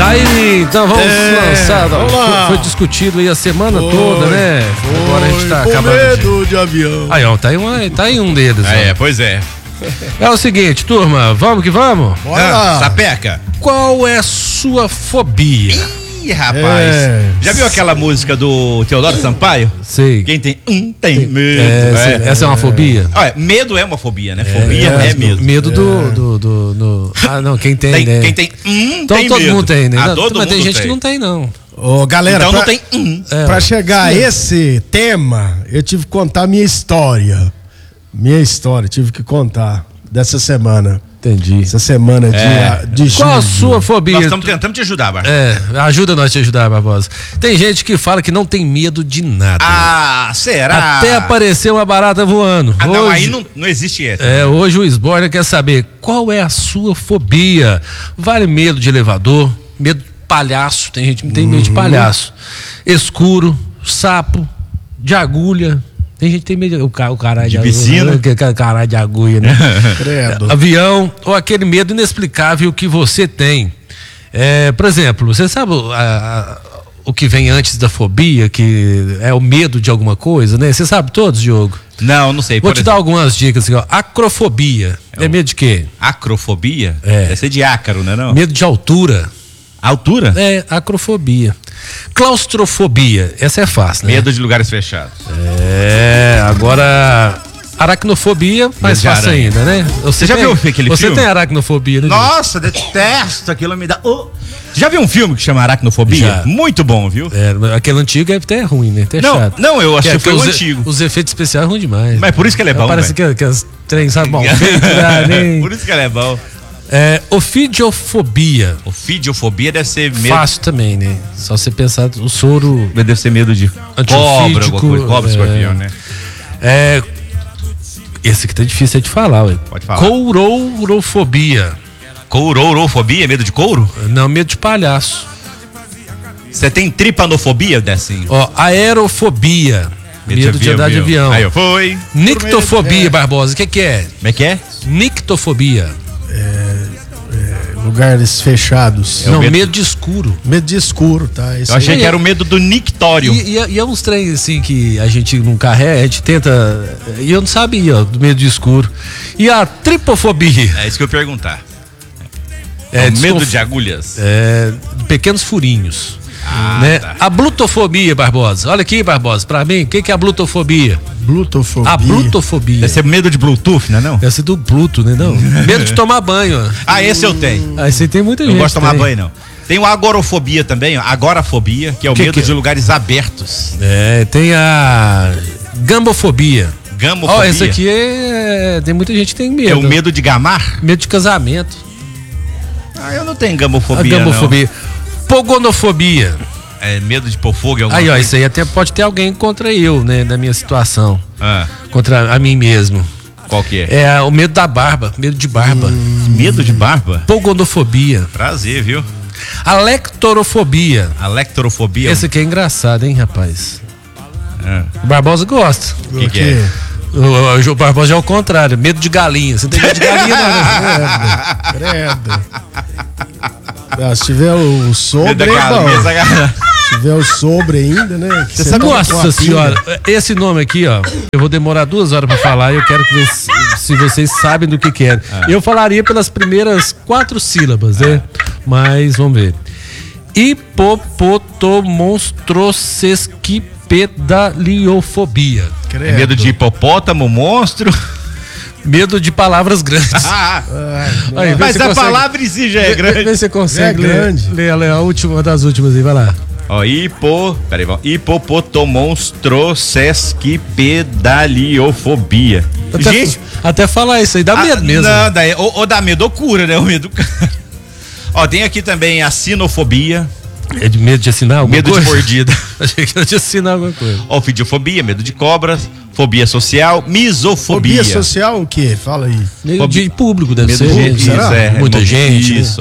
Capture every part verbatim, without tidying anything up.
Aí, então vamos É, lançar. vamos Foi, lá. foi discutido aí a semana Foi, toda, né? Foi, Agora a gente tá com acabando. medo de avião. Aí, ó, tá aí, uma, tá aí um deles. Ah, ó. é, pois é. É o seguinte, turma, vamos que vamos? Bora Ah, lá. sapeca. Qual é a sua fobia? Ih, rapaz. É. Já viu aquela música do Teodoro Sampaio? Sei. Quem tem um tem medo. É, essa, É. essa é uma fobia? Olha, medo é uma fobia, né? Fobia É, é, medo. Medo do, do, do, do- Ah, não, quem tem, Tem- né? Quem tem um Então tem todo medo. mundo tem, né? Ah, Não, todo mas tem mundo gente que não tem, não. Ô, galera, Então pra, não tem um. É, pra chegar a esse tema, eu tive que contar minha história. Minha história, tive que contar dessa semana. Entendi. Essa semana de, É. de Qual a julho. sua fobia? Nós estamos tentando te ajudar, Bar. É, ajuda nós a te ajudar, Barbosa. Tem gente que fala que não tem medo de nada. Ah, será? Até apareceu uma barata voando. Ah, não, Hoje- aí não, não existe essa. É, hoje o Sborner quer saber qual é a sua fobia. Vale medo de elevador, medo de palhaço, tem gente que tem medo de palhaço. Escuro, sapo, de agulha. Tem gente que tem medo de, o, ca- o caralho de, De piscina? agulha. Que- que- Caralho de agulha, né? Credo. Avião, ou aquele medo inexplicável que você tem. É, por exemplo, você sabe a- a- o que vem antes da fobia, que é o medo de alguma coisa, né? Você sabe todos, Diogo? Não, não sei. Vou Por te dar algumas dicas aqui, ó. Acrofobia. É, medo de quê? Acrofobia? É. Deve ser de ácaro, né? Não? Medo de altura. Altura? É, acrofobia. Claustrofobia. Essa é fácil, né? Medo de lugares fechados. É, agora. Aracnofobia, mais de fácil aranha. ainda, né? Você já viu aquele Você filme? tem aracnofobia, né? Diogo? Nossa, detesto aquilo, me dá. Oh. Já viu um filme que chama Aracnofobia? Já. Muito bom, viu? É, aquele antigo é até ruim, né? Até Não, chato. não, eu acho que foi os, o antigo. Os efeitos especiais são ruins demais. Mas por isso que ele é bom, Parece velho. que, que as trens, sabe, mal feito, né? Nem- Por isso que ele é bom. É, ofidiofobia. Ofidiofobia deve ser medo. Fácil também, né? Só você pensar, o soro Deve ser medo de cobra, Antiofídico, alguma coisa. Cobra, é. escorpião, né? é. Esse aqui tá difícil de falar, ué. Pode falar. Courorofobia. Courorofobia? Medo de couro? Não, medo de palhaço. Você tem tripanofobia, Dessinho? Ó, aerofobia. Medo, de andar de avião. Aí, eu foi. Nictofobia, É. Barbosa. O que que é? Como é que é? Nictofobia. Lugares fechados. É o Não, medo- medo de escuro. Medo de escuro, tá? Esse Eu achei aí. que era o medo do nictório. E, e, e é uns trem assim que a gente não carrega, a gente tenta. E eu não sabia, ó, do medo de escuro. E a tripofobia. É isso que eu ia perguntar. É, o medo desconf- de agulhas. É, de pequenos furinhos. Ah, né? tá. A blutofobia, Barbosa. Olha aqui, Barbosa, pra mim, o que, que é a blutofobia? Blutofobia. A blutofobia. Deve ser medo de Bluetooth, né? Não? Deve ser do Pluto, né? Não? Medo de tomar banho, ó. Ah, esse eu tenho. Aí você tem muita Eu gente. não gosto de tomar tem. banho, não. Tem o agorofobia também, ó. Agorafobia, que é o Que medo que é? de lugares abertos. É, tem a gambofobia. Gamofobia. Ó, esse aqui é. Tem muita gente que tem medo. é o medo de gamar. Medo de casamento. Ah, eu não tenho A gamofobia, gambofobia. Pogonofobia. não. É medo de pôr fogo em alguma Aí, ó, coisa. isso aí até pode ter alguém contra eu, né? Na minha situação. Ah, Contra a mim mesmo. qual que é? É o medo da barba, medo de barba. Medo de barba? Pogonofobia. Prazer, viu? A lectorofobia. A lectorofobia. Esse aqui é engraçado, hein, rapaz? Ah, O Barbosa gosta. o que, que é? O, o, o Barbosa já é o contrário, medo de galinha. Você não tem medo de galinha, não, né? Credo. Ah, se tiver o Medo sobre, da é bom. galinha, essa galinha. Se tiver o sobre ainda, né? que Você você sabe, toma com nossa a pinga. senhora, esse nome aqui, ó, eu vou demorar duas horas pra falar e eu quero que ver se, se vocês sabem do que que é. Eu falaria pelas primeiras quatro sílabas, né? Mas vamos ver. Hipopotomonstrosesquipedaliofobia. Credo. É medo de hipopótamo, monstro. Medo de palavras grandes. Ah, Aí, vê mas se a consegue- palavra em si já é Vê, vê grande. se você consegue É ler, grande. ler, ler a última uma das últimas aí, vai lá. Ó, hipo... Peraí, vamos. Hipopotomonstrosesquipedaliofobia. Até, Gente... até falar isso aí, dá medo ah, mesmo. Não, daí, ou, ou dá medo ou cura, né? O medo... Ó, tem aqui também a sinofobia. É de medo de assinar alguma Medo coisa? de mordida. Achei que era de assinar alguma coisa. Ofidiofobia, medo de cobras. Fobia social. Misofobia. Fobia social o quê? Fala aí. Medo Fobia- de público, deve Medo ser. de gente, isso, será? é, Muita é, gente. né? Isso, ó.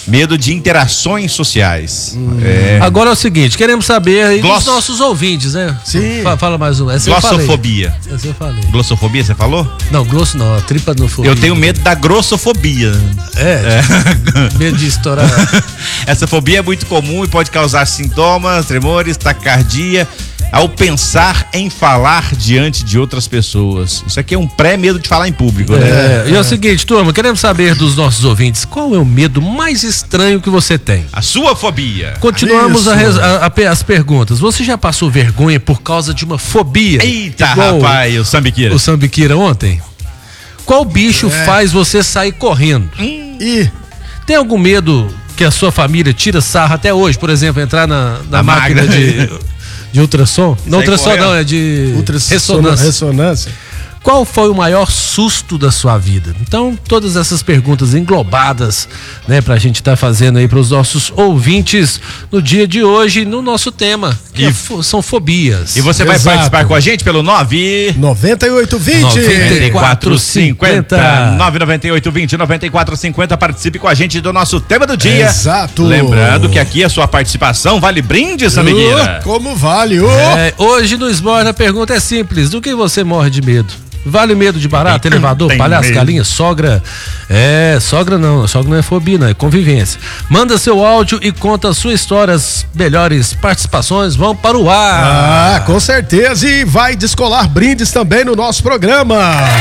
Medo de interações sociais. Hum. É. Agora é o seguinte, queremos saber aí Gloss... dos nossos ouvintes, né? Sim. Fala, fala mais um. Essa Glossofobia. Eu Essa eu falei. Glossofobia, você falou? Não, glosso não, a tripanofobia. Eu tenho medo da grossofobia. É, é. Medo de estourar. Essa fobia é muito comum e pode causar sintomas, tremores, taquicardia, ao pensar em falar diante de outras pessoas. Isso aqui é um pré-medo de falar em público, né? É, e é o seguinte, turma, queremos saber dos nossos ouvintes, qual é o medo mais estranho que você tem? A sua fobia. Continuamos a, Isso. a, a, as perguntas. Você já passou vergonha por causa de uma fobia? Eita, Igual rapaz, o Sambiquira. O Sambiquira ontem? Qual bicho É. faz você sair correndo? E Tem algum medo que a sua família tira sarro até hoje? Por exemplo, entrar na, na Na máquina máquina. de, de ultrassom? Não, ultrassom correndo. não, é de ultrassonância. ressonância. ressonância. Qual foi o maior susto da sua vida? Então, todas essas perguntas englobadas, né, pra gente estar tá fazendo aí pros nossos ouvintes no dia de hoje, no nosso tema, que E- é fo- são fobias. E você vai Exato. participar com a gente pelo nove noventa e oito vinte. noventa e quatro cinquenta nove nove oito vinte noventa e quatro cinquenta. Participe com a gente do nosso tema do dia. Exato. Lembrando que aqui a sua participação vale brinde, Samigueira. Oh, como vale? Oh. É, hoje no Esborna a pergunta é simples: do que você morre de medo? Vale medo de barata, elevador, tem palhaço, medo. galinha, sogra? É, sogra não, sogra não é fobia, não, é convivência. Manda seu áudio e conta a sua história, as melhores participações vão para o ar. Ah, com certeza. E vai descolar brindes também no nosso programa.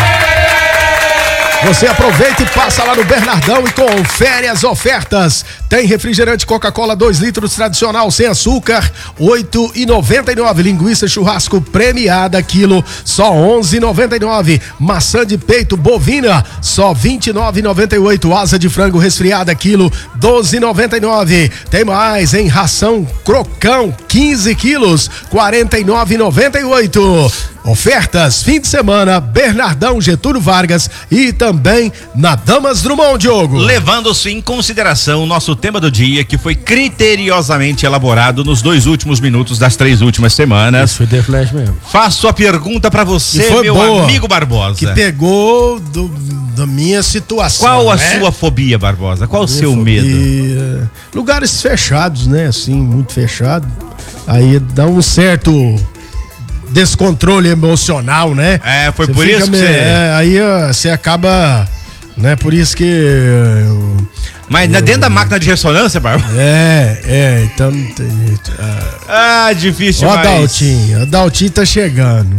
Você aproveita e passa lá no Bernardão e confere as ofertas. Tem refrigerante Coca-Cola dois litros tradicional sem açúcar, oito e noventa e nove. Linguiça churrasco premiada quilo, só onze e noventa e nove. Maçã de peito bovina, só vinte e nove e noventa e oito. Asa de frango resfriada quilo, doze e noventa e nove. Tem mais em ração Crocão, quinze quilos, quarenta e nove e noventa e oito. Ofertas, fim de semana, Bernardão, Getúlio Vargas e também na Damas Drummond, Diogo. Levando-se em consideração o nosso tema do dia, que foi criteriosamente elaborado nos dois últimos minutos das três últimas semanas. Isso foi The Flash mesmo. Faço a pergunta pra você, E foi meu boa. amigo Barbosa. Que pegou do, da minha situação. Qual a né? sua fobia, Barbosa? Qual o seu Fobia. medo? Lugares fechados, né? Assim, muito fechado. Aí dá um certo descontrole emocional, né? É, foi Você por fica isso que meio- você... é, aí ó, você acaba, né? Por isso que eu- Mas não é dentro da máquina de ressonância, Barbosa? é, é, então não tem jeito. Ah, Ah, difícil ó, a demais. Daltinho, a Daltinho tá chegando.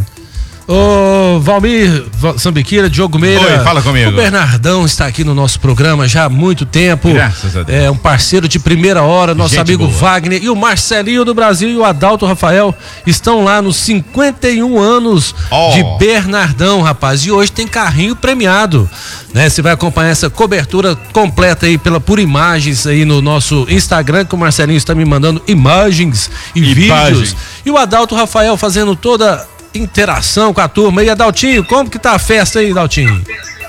Ô, Valmir Va- Sambiquira, Diogo Meira. Oi, fala comigo. O Bernardão está aqui no nosso programa já há muito tempo. Graças a Deus. É um parceiro de primeira hora, nosso Gente amigo boa. Wagner e o Marcelinho do Brasil e o Adalto Rafael estão lá nos cinquenta e um anos Oh. de Bernardão, rapaz. E hoje tem carrinho premiado, né? Você vai acompanhar essa cobertura completa aí pela, por imagens aí no nosso Instagram, que o Marcelinho está me mandando imagens e Imagens. vídeos. E o Adalto Rafael fazendo toda interação com a turma. E Adaltinho, como que tá a festa aí, Adaltinho?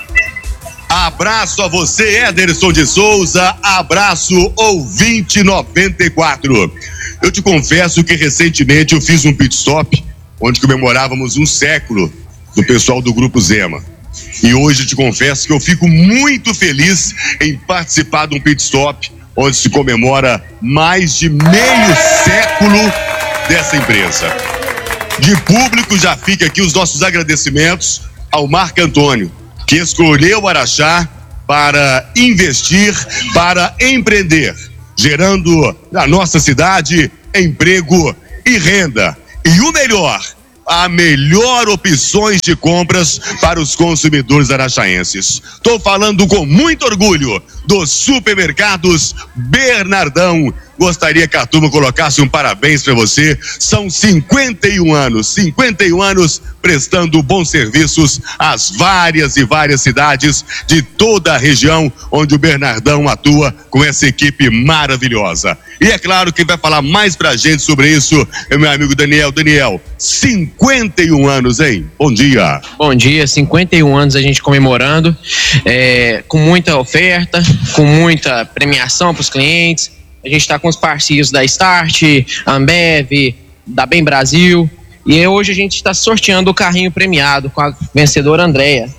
Abraço a você, Ederson de Souza. Abraço, ouvinte noventa e quatro. Eu te confesso que recentemente eu fiz um pit stop onde comemorávamos um século do pessoal do Grupo Zema. E hoje eu te confesso que eu fico muito feliz em participar de um pit stop onde se comemora mais de meio século dessa empresa. De público, já fica aqui os nossos agradecimentos ao Marco Antônio, que escolheu Araxá para investir, para empreender, gerando na nossa cidade emprego e renda. E o melhor, a melhor opções de compras para os consumidores araxaenses. Estou falando com muito orgulho dos supermercados Bernardão. Gostaria que a turma colocasse um parabéns para você. São cinquenta e um anos, cinquenta e um anos prestando bons serviços às várias e várias cidades de toda a região onde o Bernardão atua com essa equipe maravilhosa. E é claro que vai falar mais pra gente sobre isso é meu amigo Daniel. Daniel, cinquenta e um anos, hein? Bom dia. Bom dia, cinquenta e um anos a gente comemorando, é, com muita oferta, com muita premiação para os clientes. A gente está com os parceiros da Start, Ambev, da Bem Brasil. E hoje a gente está sorteando o carrinho premiado com a vencedora Andréia.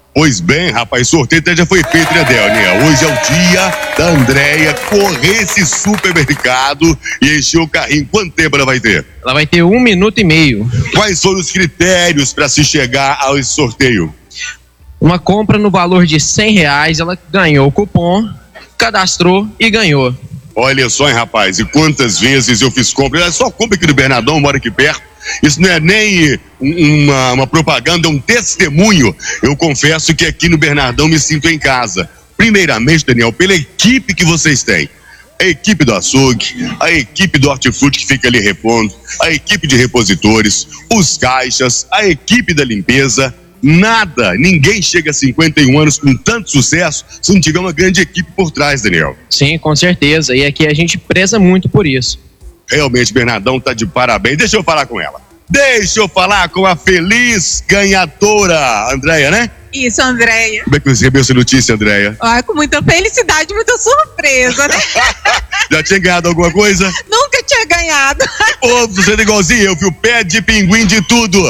Pois bem, rapaz, sorteio até já foi feito, né, Daniel? Hoje é o dia da Andréia correr esse supermercado e encher o carrinho. Quanto tempo ela vai ter? Ela vai ter um minuto e meio. Quais foram os critérios para se chegar ao esse sorteio? Uma compra no valor de cem reais, ela ganhou o cupom, cadastrou e ganhou. Olha só, hein, rapaz, e quantas vezes eu fiz compra? É só compra aqui do Bernardão, mora aqui perto. Isso não é nem uma, uma propaganda, é um testemunho. Eu confesso que aqui no Bernardão me sinto em casa. Primeiramente, Daniel, pela equipe que vocês têm. A equipe do açougue, a equipe do hortifruti que fica ali repondo, a equipe de repositores, os caixas, a equipe da limpeza. Nada, ninguém chega a cinquenta e um anos com tanto sucesso se não tiver uma grande equipe por trás, Daniel. Sim, com certeza. E aqui a gente preza muito por isso. Realmente, Bernardão tá de parabéns. Deixa eu falar com ela. Deixa eu falar com a feliz ganhadora, Andréia, né? Isso, Andréia. Como é que você recebeu essa notícia, Andréia? Olha, com muita felicidade, muita surpresa, né? Já tinha ganhado alguma coisa? Nunca tinha ganhado. Ô, você é igualzinho eu, viu? Pé de pinguim de tudo.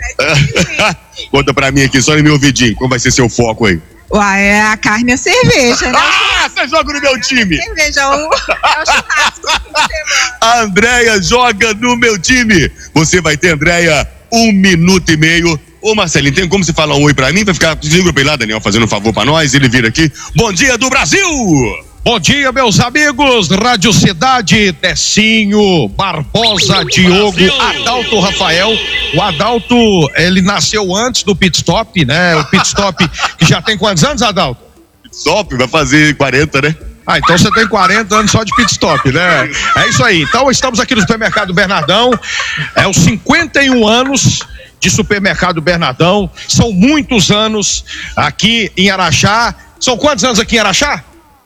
Conta pra mim aqui, só no meu ouvidinho, como vai ser seu foco aí? Uai, é a carne e a cerveja, né? Ah, você joga no meu time! Cerveja é o, é o churrasco. A Andréia joga no meu time. Você vai ter, Andréia, um minuto e meio. Ô, Marcelinho, tem como você falar um oi pra mim? Vai ficar, liga pra ele lá, Daniel, fazendo um favor pra nós, ele vira aqui. Bom dia do Brasil! Bom dia, meus amigos, Rádio Cidade, Tecinho, Barbosa, Diogo, Adalto Rafael. O Adalto, ele nasceu antes do pit stop, né? O pit stop que já tem quantos anos, Adalto? Pit stop, vai fazer quarenta, né? Ah, então você tem quarenta anos só de pit stop, né? É isso aí. Então estamos aqui no Supermercado Bernardão. É os cinquenta e um anos de Supermercado Bernardão. São muitos anos aqui em Araxá. São quantos anos aqui em Araxá?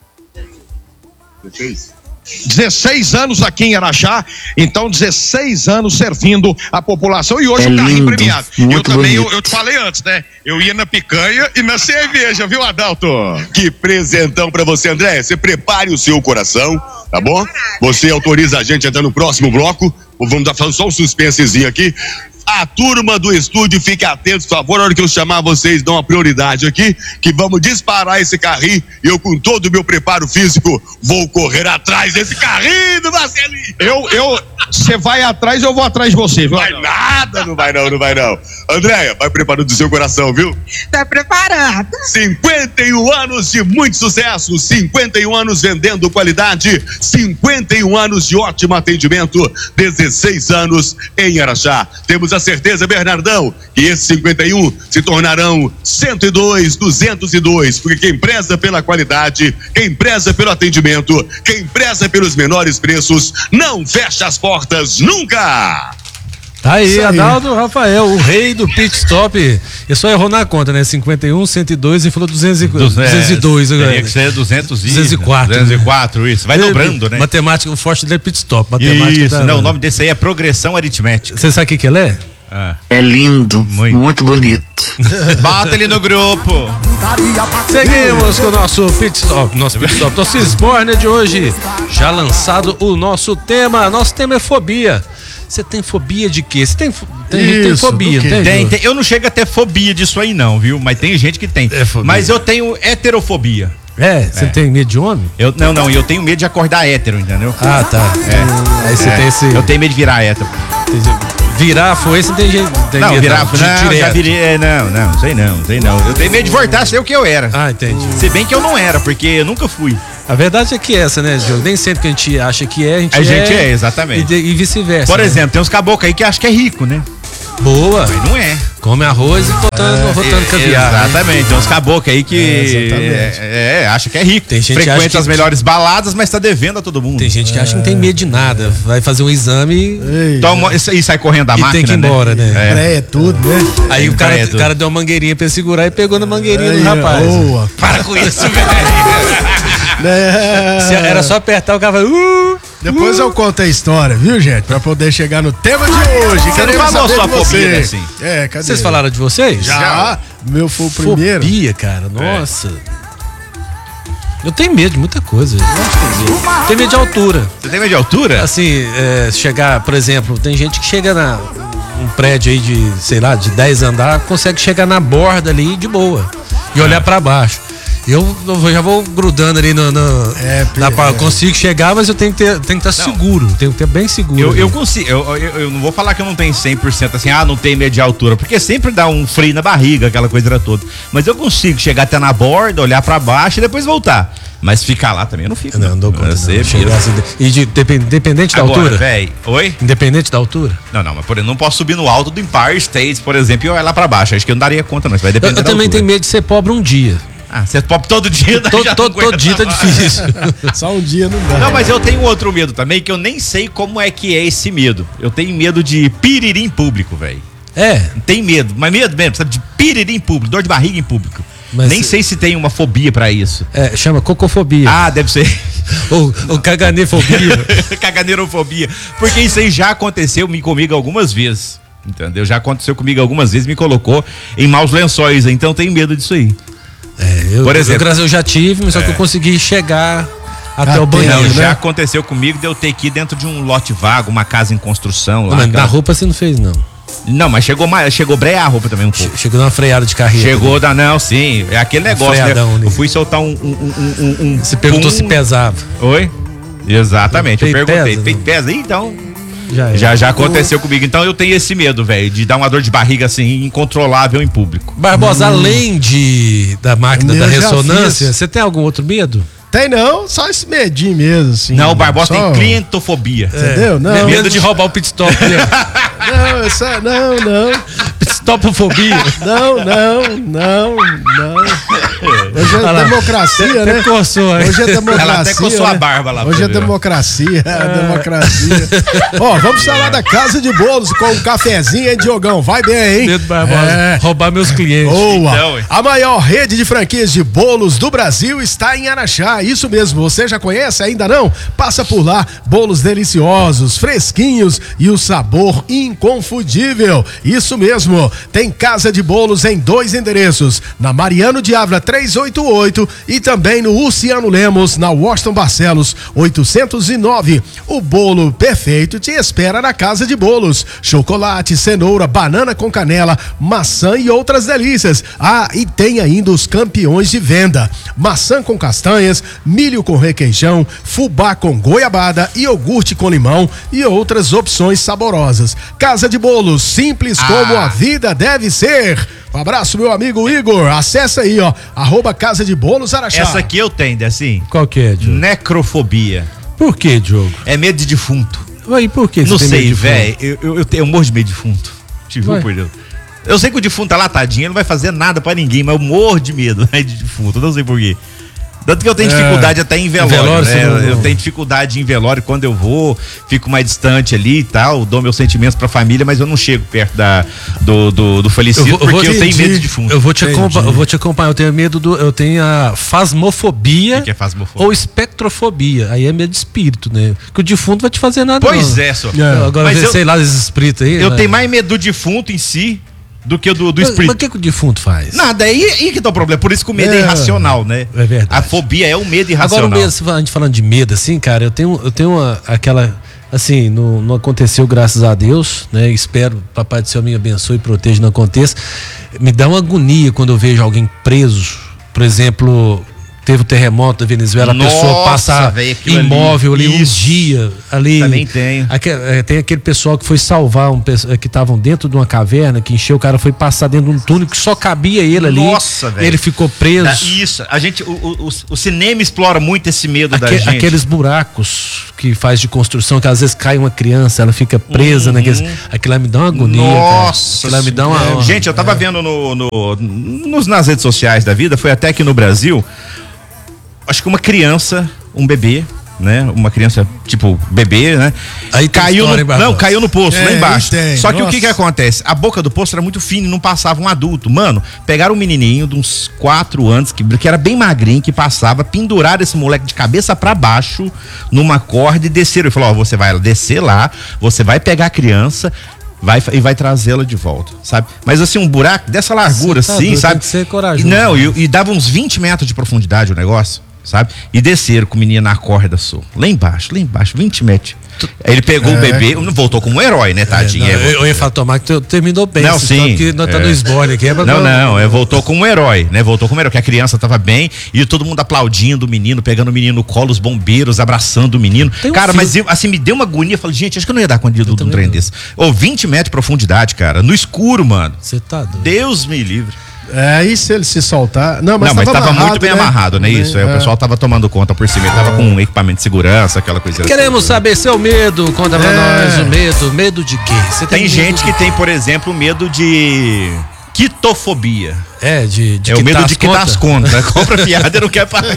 dezesseis anos aqui em Araxá, então dezesseis anos servindo a população e hoje é o carrinho lindo, premiado. muito Eu também, eu, bonito. eu te falei antes, né? Eu ia na picanha e na cerveja, viu, Adalto? Que presentão pra você, André. Você prepare o seu coração, tá bom? Você autoriza a gente a entrar no próximo bloco. Vamos dar só um suspensezinho aqui. A turma do estúdio, fique atento, por favor, na hora que eu chamar vocês, dão uma prioridade aqui, que vamos disparar esse carrinho e eu, com todo o meu preparo físico, vou correr atrás desse carrinho do Marcelinho. Eu, eu, você vai atrás, eu vou atrás de você, viu? Vai nada, não vai não, não vai não. Andréia, vai preparando o seu coração, viu? Tá preparado. cinquenta e um anos de muito sucesso, cinquenta e um anos vendendo qualidade, cinquenta e um anos de ótimo atendimento, dezesseis anos em Araxá. Temos a certeza, Bernardão, que esses cinquenta e um se tornarão cento e dois, duzentos e dois, porque quem preza pela qualidade, quem preza pelo atendimento, quem preza pelos menores preços, não fecha as portas nunca! Tá aí, Isso aí. Adalto Rafael, o rei do pit stop. Ele só errou na conta, né? cinquenta e um, cento e dois e falou duzentos e dois. Teria que ser duzentos e duzentos e quatro. duzentos e quatro, isso. Vai Ele- dobrando, né? Matemática, o forte dele é pit stop. Matemática Isso, tá- não, o nome desse aí é progressão aritmética. Você sabe o que que ele é? Ah. É lindo, Muito. muito, bonito. Bota ele no grupo. Seguimos com o nosso pit stop, nosso pit stop, nosso Sborner de hoje. Já lançado o nosso tema. Nosso tema é fobia. Você tem fobia de quê? Você tem, fo- tem, gente que tem Isso, fobia, do não quê? tem? Tem, Ju? tem- eu não chego a ter fobia disso aí não, viu? Mas tem gente que tem. É fobia. Mas eu tenho heterofobia. É, você tem medo de homem? Eu, não, não, eu tenho medo de acordar hétero, entendeu? Ah, tá. É. Aí você É, tem esse. Eu tenho medo de virar hétero. Virar foi, você tem gente. Tem Não, medo, virar, de- não, já direto. virei, é, não, não, sei não, sei não. Eu tenho medo de voltar a ser o que eu era. Ah, entendi. Se bem que eu não era, porque eu nunca fui. A verdade é que é essa, né, Diogo? Nem sempre que a gente acha que é, a gente A é. gente é, exatamente. E, de- e vice-versa. Por né? exemplo, tem uns caboclos aí que acham que é rico, né? Boa. Mas não é. Come arroz e botando, botando caviar. né? Exatamente, tem uns caboclos aí que É, exatamente. é, é, acha que é rico. Tem gente que Frequenta acha que- as melhores baladas, mas tá devendo a todo mundo. Tem gente que acha que não tem medo de nada. Vai fazer um exame Ei, Toma, isso aí sai correndo da e máquina, tem que ir embora, né? É. pré é tudo, né? Aí o cara, É, o tudo. cara deu uma mangueirinha pra ele segurar e pegou na mangueirinha do Aí, rapaz. boa. Para com isso, velho. Né? Se Era só apertar o cara vai. Uh, Depois eu conto a história, viu, gente? Pra poder chegar no tema de hoje. Você não Queremos falou saber sua de você. fobia, né, assim? É, cadê? Vocês falaram de vocês? Já. Meu foi o primeiro. Fobia, cara. Nossa. Eu tenho medo de muita coisa. Eu acho que tenho medo. Tenho medo de altura. Você tem medo de altura? Assim, é, chegar, por exemplo, tem gente que chega na um prédio aí de, sei lá, de dez andar, consegue chegar na borda ali de boa. e olhar pra baixo. Eu, eu já vou grudando ali no. no É, na, é. eu consigo chegar, mas eu tenho que ter, tenho que estar seguro. Tenho que ter bem seguro. Eu, ali. eu consigo, eu, eu, eu não vou falar que eu não tenho cem por cento assim, ah, não tenho medo de altura, porque sempre dá um frio na barriga, aquela coisa toda. Mas eu consigo chegar até na borda, olhar pra baixo e depois voltar. Mas ficar lá também eu não fico. Não, não dou conta. Eu sei, Não. Chegar assim, e de, depend- independente da Agora, altura? véi, oi? Independente da altura? Não, não, mas por exemplo, não posso subir no alto do Empire State, por exemplo, e olhar lá pra baixo. Acho que eu não daria conta, não. Isso vai Eu, depender eu da também altura. tenho medo de ser pobre um dia. Ah, você é pop todo dia, daí Todo, já não todo, todo aguenta dia tá mais. difícil. Só um dia não dá. Não, mas eu tenho outro medo também, que eu nem sei como é que é esse medo. Eu tenho medo de piriri em público, velho. É. Tem medo, mas medo mesmo, sabe? De piriri em público, dor de barriga em público. Mas nem se- sei se tem uma fobia pra isso. É, chama cocofobia. Ah, deve ser. Ou, ou caganefobia. Caganeirofobia. Porque isso aí já aconteceu comigo algumas vezes. Entendeu? Já aconteceu comigo algumas vezes, me colocou em maus lençóis. Então eu tenho medo disso aí. É, eu, Por exemplo. eu, graças a Deus, já tive, mas só que eu consegui chegar até Até o banheiro. Não, né? já aconteceu comigo de eu ter que ir dentro de um lote vago, uma casa em construção. Lá, Mas na aquela- roupa você não fez, não. Não, mas chegou mais, chegou brear a roupa também um pouco. Che- Chegou numa freada de carreira. Chegou da. Não, sim. É aquele negócio, freadão né? ali. Eu fui soltar um. um, um, um, um Você perguntou pum. se pesava. Oi? Exatamente, eu Peito perguntei. pesa, Peito não? pesa? Ih, então. Já, é. Já, já aconteceu comigo. Então eu tenho esse medo, velho, de dar uma dor de barriga assim, incontrolável em público. Barbosa, além de da máquina Eu da já ressonância, fiz. você tem algum outro medo? Tem não, só esse medinho mesmo, assim. Não, o Barbosa Só- tem clientofobia. Entendeu? Não, Medo de roubar o pit stop. né? não, isso é- não, não, Pit stopofobia. não, não, não, não. Hoje Olha é lá. democracia, Até né? coçou, hein? Hoje é democracia. Ela até coçou né? a barba lá pra Hoje é ver, ó. democracia, é democracia. Ó, vamos falar da Casa de Bolos com um cafezinho, hein, Diogão? Vai bem, hein? Medo Barbosa. É. Roubar meus clientes. Boa! Então, hein? A maior rede de franquias de bolos do Brasil está em Araxá. Isso mesmo, você já conhece? Ainda não? Passa por lá. Bolos deliciosos, fresquinhos e o sabor inconfundível. Isso mesmo. Tem Casa de Bolos em dois endereços: na Mariano de Ávila trezentos e oitenta e oito e também no Luciano Lemos, na Washington Barcelos oitocentos e nove. O bolo perfeito te espera na Casa de Bolos. Chocolate, cenoura, banana com canela, maçã e outras delícias. Ah, e tem ainda os campeões de venda: maçã com castanhas, milho com requeijão, fubá com goiabada, iogurte com limão e outras opções saborosas. Casa de Bolos, simples como a vida deve ser. Um abraço, meu amigo Igor. Acesse aí, ó, arroba Casa de Bolos Araxá. Essa aqui eu tenho, assim. Qual que é, Diogo? Necrofobia. Por que, Diogo? É medo de defunto. Aí, por que Não você tem medo sei, de fogo? velho. Eu, eu, eu, tenho- eu morro de medo de defunto. Te juro Vai. por Deus. Eu sei que o defunto tá lá, tadinho, ele não vai fazer nada pra ninguém, mas eu morro de medo, né, de defunto. Eu não sei por quê. Tanto que eu tenho dificuldade até em velório, velório, né? você não- Eu tenho dificuldade em velório quando eu vou, fico mais distante ali e tal, dou meus sentimentos pra família, mas eu não chego perto da, do, do, do falecido Eu vou- eu porque vou- eu tenho entendi. medo de defunto. Eu vou te Entendi. acompanhar, eu vou te acompanhar. Eu tenho medo do. Eu tenho a fasmofobia. O que é fasmofobia? Ou espectrofobia. Aí é medo de espírito, né? Que o defunto vai te fazer nada. Pois não. é, só. É. Agora, Mas eu- sei lá, esses espíritos aí. Eu né? tenho mais medo do defunto em si do que do, do Mas, espírito. mas o que, que o defunto faz? Nada, aí, aí que tá o problema. Por isso que o medo é, É. irracional, né? É verdade. A fobia é o medo irracional. Agora, o medo, se a gente falando de medo, assim, cara, eu tenho, eu tenho uma, aquela. Assim, não, não aconteceu, graças a Deus, né? Espero, Papai do Céu me abençoe e proteja, não aconteça. Me dá uma agonia quando eu vejo alguém preso. Por exemplo, teve o terremoto da Venezuela, Nossa, a pessoa passa véi, aquilo imóvel ali, ali. um Isso. dia ali. Também tenho. Aque- é, tem aquele pessoal que foi salvar um, pe- que estavam dentro de uma caverna, que encheu, o cara foi passar dentro de um túnel que só cabia ele ali. Nossa, velho. Ele ficou preso. Da- Isso, a gente, o, o, o- o cinema explora muito esse medo da Aque- gente. Aqueles buracos que faz de construção, que às vezes cai uma criança, ela fica presa naqueles. Aquilo lá me dá uma agonia. Nossa, cara. Aquilo lá me dá uma. senhora. uma- Gente, eu tava vendo no, no- nos, nas redes sociais da vida, foi até aqui no Brasil, acho que uma criança, um bebê, né? Uma criança, tipo, bebê, né? Aí tem caiu história, no, hein, Barbosa? não, caiu no poço, É, lá embaixo. tem, Só que o que nossa. que acontece? A boca do poço era muito fina e não passava um adulto. Mano, pegaram um menininho de uns quatro anos, que, que era bem magrinho, que passava, penduraram esse moleque de cabeça pra baixo numa corda e desceram. E falou, ó, você vai descer lá, você vai pegar a criança, vai e vai trazê-la de volta, sabe? Mas assim, um buraco dessa largura, Você tá assim, doido, sabe? tem que ser corajoso, Não, né? e, e dava uns vinte metros de profundidade o negócio. sabe? E desceram com o menino na corda, só. Lá embaixo, lá embaixo, vinte metros. Aí ele pegou é. o bebê, voltou como um herói, né, tadinho? É, não, eu, eu ia falar, tomar que tu, terminou bem. Não, sim. Que nós é. tá no esbole aqui. É não, não, não, é, voltou como um herói, né? Voltou como um herói, porque a criança tava bem e todo mundo aplaudindo o menino, pegando o menino no colo, os bombeiros abraçando o menino. Um cara, fio. Mas eu, assim, me deu uma agonia, eu falei, gente, acho que eu não ia dar conta de um trem desse. Ô, vinte metros de profundidade, cara, no escuro, mano. Você tá doido. Deus me livre. É, e se ele se soltar? Não, mas, não, mas tava, tava amarrado, muito bem né? amarrado, né? Isso, é. O pessoal tava tomando conta por cima, ele tava com um equipamento de segurança, aquela coisa. Queremos assim. saber seu medo, conta pra É. nós o medo, medo de quê? Você Tem, tem gente medo que tem, por exemplo, medo de quitofobia. É, de, de É o medo quitar de as quitar as contas. contas. Compra fiada e não quer pagar.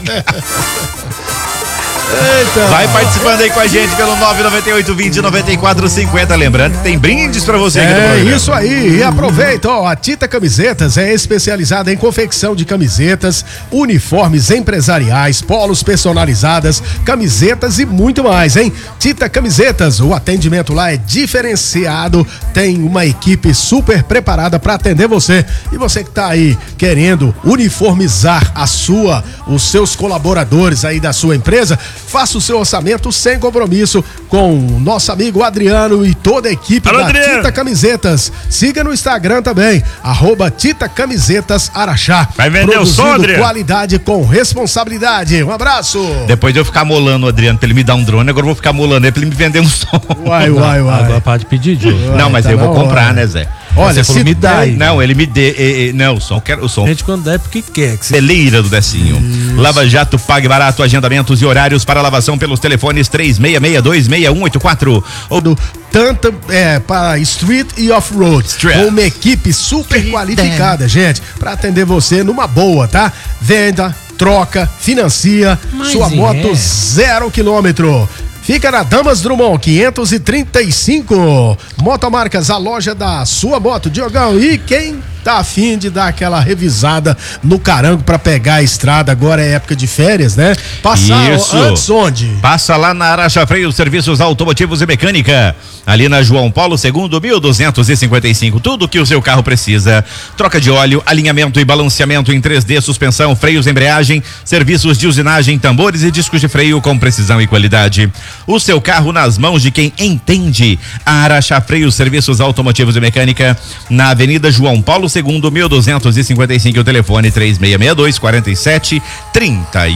Eita. Vai participando aí com a gente pelo nove nove oito, vinte, noventa e quatro, cinquenta. Lembrando que tem brindes pra você aqui no É programa. isso aí, e aproveita, ó, a Tita Camisetas é especializada em confecção de camisetas, uniformes empresariais, polos personalizadas, camisetas e muito mais, hein? Tita Camisetas, o atendimento lá é diferenciado, tem uma equipe super preparada pra atender você. E você que tá aí querendo uniformizar a sua, os seus colaboradores aí da sua empresa, faça o seu orçamento sem compromisso com o nosso amigo Adriano e toda a equipe Alô, da Adriano. Tita Camisetas. Siga no Instagram também, arroba Tita Camisetas Araxá. Vai vender o som, Adriano? Qualidade com responsabilidade. Um abraço. Depois de eu ficar molando o Adriano pra ele me dar um drone, agora eu vou ficar molando ele pra ele me vender um som. Uai, uai, uai. Agora pode pedir, Diogo. Não, mas tá eu vou na comprar, hora. né, Zé? Olha, Você falou, se me dá aí. Não, ele me dê. eh, eh, não, o som, quero o som. Gente, quando der, porque quer. Que você... Celeira do Decinho. Lava Jato, pague barato, agendamentos e horários para lavação pelos telefones três seis seis dois, seis um oito quatro. Ou do tanto é, para street e off-road, Street. com uma equipe super qualificada, gente, para atender você numa boa, tá? Venda, troca, financia, Mas sua é. moto zero quilômetro. Fica na Damas Drummond, quinhentos e trinta e cinco. Motomarcas, a loja da sua moto. Diogão, e quem tá afim de dar aquela revisada no carango pra pegar a estrada, agora é época de férias, né? Passar Isso. antes onde? Passa lá na Araxá Freio Serviços Automotivos e Mecânica, ali na João Paulo segundo, mil duzentos e cinquenta e cinco. Tudo que o seu carro precisa: troca de óleo, alinhamento e balanceamento em três D, suspensão, freios, embreagem, serviços de usinagem, tambores e discos de freio com precisão e qualidade. O seu carro nas mãos de quem entende. A Araxá Freio Serviços Automotivos e Mecânica, na Avenida João Paulo segundo, mil duzentos e cinquenta e cinco, o telefone três seis seis dois, quatro sete, três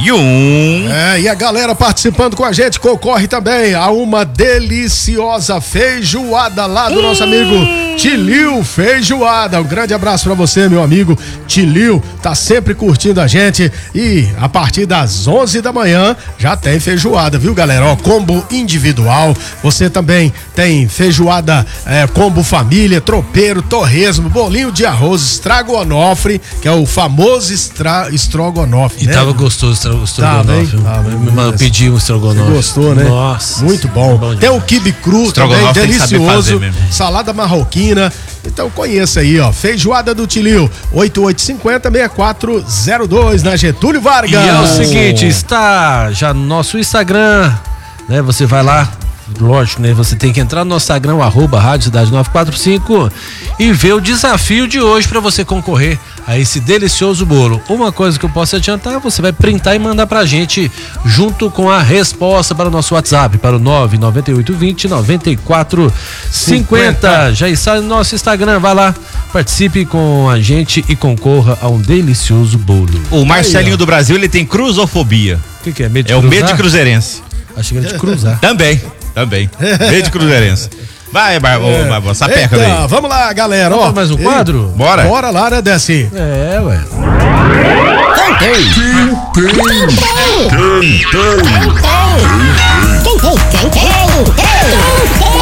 um. É, e a galera participando com a gente concorre também a uma deliciosa feijoada lá do nosso amigo Tilil Feijoada. Um grande abraço pra você, meu amigo Tilil, tá sempre curtindo a gente, e a partir das onze da manhã já tem feijoada, viu, galera? Ó, combo individual, você também tem feijoada, é, combo família, tropeiro, torresmo, bolinho de arroz, estrogonofe, que é o famoso estra, estrogonofe, E né? tava gostoso o Tava, hein? estrogonofe. Tava, Me mandou pedir um estrogonofe. Você gostou, né? Nossa. Muito bom. bom Tem o quibe cru também, Estrogonofe tem que saber fazer delicioso. mesmo. Salada marroquina. Então conheça aí, ó. Feijoada do Tilil, oito oito cinco zero, seis quatro zero dois, na Getúlio Vargas. E é o seguinte, está já no nosso Instagram, né? Você vai lá, lógico, né? Você tem que entrar no nosso Instagram, arroba Rádio Cidade nove quatro cinco, e ver o desafio de hoje para você concorrer a esse delicioso bolo. Uma coisa que eu posso adiantar, você vai printar e mandar pra gente junto com a resposta para o nosso WhatsApp, para o nove nove oito dois zero, nove quatro cinco zero. Já está no nosso Instagram, vai lá, participe com a gente e concorra a um delicioso bolo. O Marcelinho do Brasil, ele tem cruzofobia. O que, que é? Medo de É o cruzar? medo de cruzeirense. Achei que era de cruzar. Também, também. Medo de cruzeirense. Vai, Barbosa, Barbosa, sapeca Eita, daí. vamos lá, galera. Ó, Vamos mais um Ei, quadro? Bora. Bora lá, né, Desce? É, ué.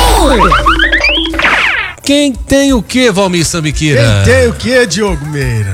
Quem tem o que, Valmir Sambiquira? Quem tem o que, Diogo Meira?